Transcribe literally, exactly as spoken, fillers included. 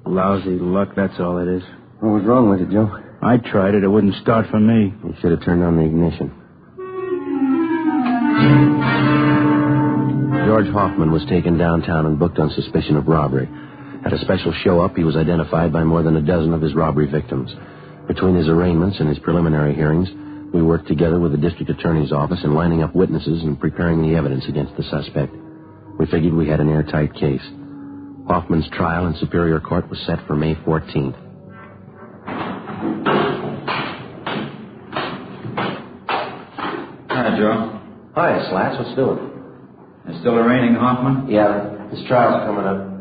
Lousy luck, that's all it is. What was wrong with it, Joe? I tried it. It wouldn't start for me. You should have turned on the ignition. George Hoffman was taken downtown and booked on suspicion of robbery. At a special show-up, he was identified by more than a dozen of his robbery victims. Between his arraignments and his preliminary hearings, we worked together with the district attorney's office in lining up witnesses and preparing the evidence against the suspect. We figured we had an airtight case. Hoffman's trial in Superior Court was set for May fourteenth. Hi, Joe. Hi, Slats. What's doing? It's still arraigning Hoffman? Yeah, his trial's coming up.